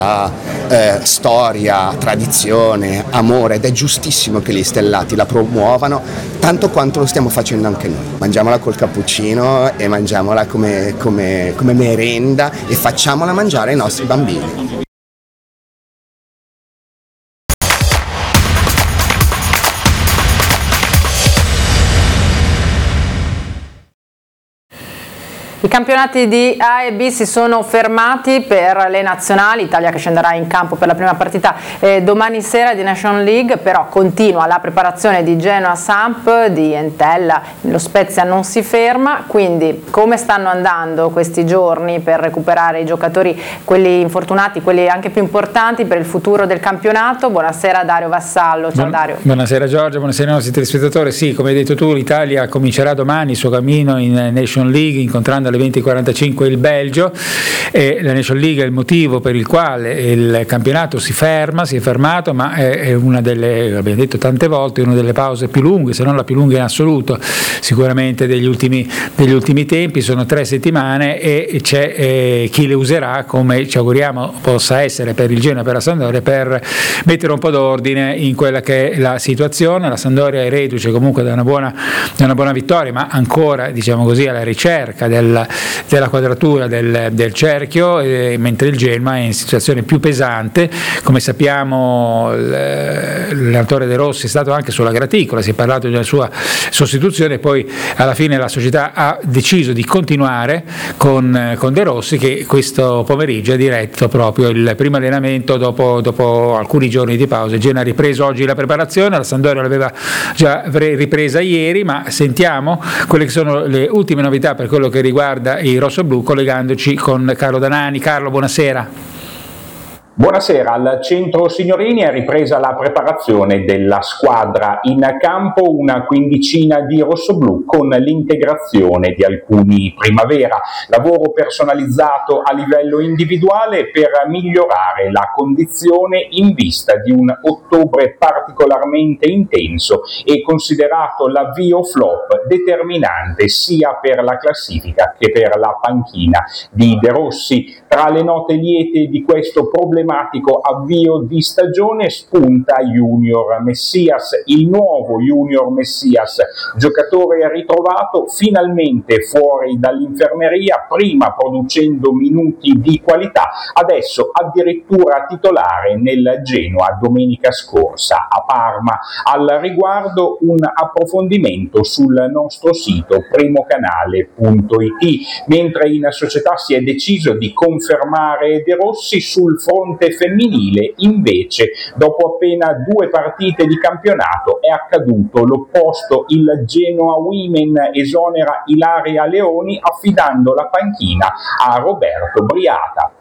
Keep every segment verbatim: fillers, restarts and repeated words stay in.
eh, storia, tradizione, amore, ed è giustissimo che gli stellati la promuovano tanto quanto lo stiamo facendo anche noi. Mangiamola col cappuccino e mangiamola come, come, come merenda e facciamola mangiare ai nostri bambini. I campionati di A e B si sono fermati per le nazionali, Italia che scenderà in campo per la prima partita eh, domani sera di Nation League, però continua la preparazione di Genoa Samp, di Entella, lo Spezia non si ferma, quindi come stanno andando questi giorni per recuperare i giocatori, quelli infortunati, quelli anche più importanti per il futuro del campionato? Buonasera Dario Vassallo, ciao Buon, Dario. Buonasera Giorgia, buonasera ai nostri telespettatori. Sì, come hai detto tu, l'Italia comincerà domani il suo cammino in Nation League incontrando alle venti e quarantacinque il Belgio, e la Nation League è il motivo per il quale il campionato si ferma, si è fermato, ma è una delle, abbiamo detto tante volte, una delle pause più lunghe, se non la più lunga in assoluto sicuramente degli ultimi, degli ultimi tempi. Sono tre settimane e c'è eh, chi le userà, come ci auguriamo possa essere per il Genoa e per la Sampdoria, per mettere un po' d'ordine in quella che è la situazione. La Sampdoria è reduce comunque da una buona, da una buona vittoria, ma ancora, diciamo così, alla ricerca del della quadratura del, del cerchio, eh, mentre il Genoa è in situazione più pesante. Come sappiamo l'allenatore De Rossi è stato anche sulla graticola, si è parlato della sua sostituzione, poi alla fine la società ha deciso di continuare con, con De Rossi, che questo pomeriggio ha diretto proprio il primo allenamento dopo, dopo alcuni giorni di pausa. Il Genoa ha ripreso oggi la preparazione, la Sampdoria l'aveva già ripresa ieri, ma sentiamo quelle che sono le ultime novità per quello che riguarda i rossoblù, collegandoci con Carlo Danani. Carlo, buonasera. Buonasera, al centro signorini è ripresa la preparazione della squadra in campo, una quindicina di rossoblù con l'integrazione di alcuni primavera, lavoro personalizzato a livello individuale per migliorare la condizione in vista di un ottobre particolarmente intenso e considerato l'avvio flop determinante sia per la classifica che per la panchina di De Rossi. Tra le note liete di questo problematico avvio di stagione spunta Junior Messias, il nuovo Junior Messias, giocatore ritrovato finalmente fuori dall'infermeria, prima producendo minuti di qualità, adesso addirittura titolare nel Genoa domenica scorsa a Parma. Al riguardo un approfondimento sul nostro sito primocanale punto it, mentre in società si è deciso di confermare confermare De Rossi. Sul fronte femminile invece, dopo appena due partite di campionato, è accaduto l'opposto. Il Genoa Women esonera Ilaria Leoni affidando la panchina a Roberto Briata.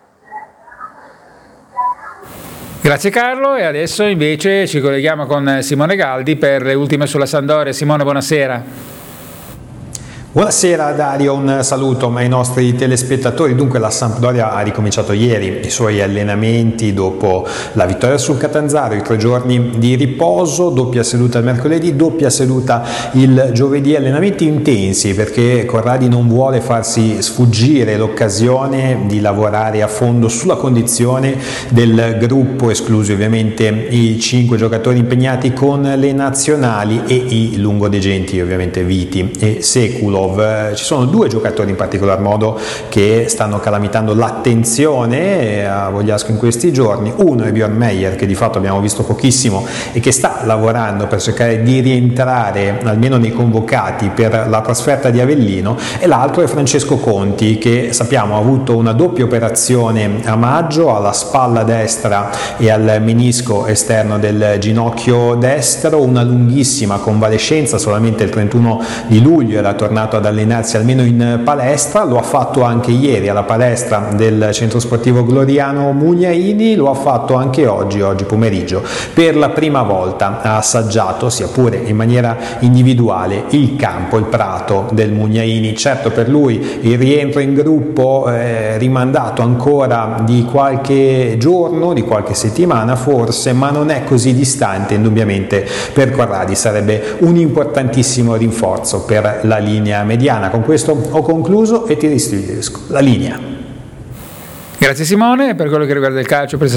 Grazie Carlo, e adesso invece ci colleghiamo con Simone Galdi per le ultime sulla Sampdoria. Simone, buonasera. Buonasera Dario, un saluto ai nostri telespettatori. Dunque la Sampdoria ha ricominciato ieri i suoi allenamenti dopo la vittoria sul Catanzaro, i tre giorni di riposo, doppia seduta il mercoledì, doppia seduta il giovedì, allenamenti intensi perché Corradi non vuole farsi sfuggire l'occasione di lavorare a fondo sulla condizione del gruppo, esclusi ovviamente i cinque giocatori impegnati con le nazionali e i lungodegenti, ovviamente Viti e Seculo. Ci sono due giocatori in particolar modo che stanno calamitando l'attenzione a Vogliasco in questi giorni. Uno è Björn Meyer, che di fatto abbiamo visto pochissimo e che sta lavorando per cercare di rientrare almeno nei convocati per la trasferta di Avellino, e l'altro è Francesco Conti, che sappiamo ha avuto una doppia operazione a maggio alla spalla destra e al menisco esterno del ginocchio destro, una lunghissima convalescenza, solamente il trentuno di luglio era tornato ad allenarsi almeno in palestra. Lo ha fatto anche ieri alla palestra del centro sportivo Gloriano Mugnaini, lo ha fatto anche oggi, oggi pomeriggio. Per la prima volta ha assaggiato, sia pure in maniera individuale, il campo, il prato del Mugnaini. Certo, per lui il rientro in gruppo è rimandato ancora di qualche giorno, di qualche settimana forse, ma non è così distante indubbiamente per Corradi. Sarebbe un importantissimo rinforzo per la linea mediana. Con questo ho concluso e ti restituisco la linea. Grazie Simone. Per quello che riguarda il calcio, per